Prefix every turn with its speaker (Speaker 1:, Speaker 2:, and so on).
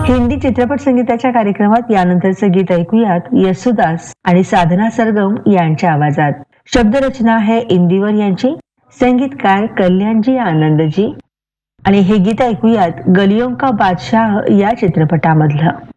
Speaker 1: हिंदी चित्रपट संगीताच्या कार्यक्रमात यानंतरचं गीत ऐकूयात येसुदास आणि साधना सरगम यांच्या आवाजात. शब्दरचना आहे इंदिवर यांची, संगीतकार कल्याणजी आनंदजी. आणि हे गीत ऐकूयात गलियों का बादशाह या चित्रपटामधलं.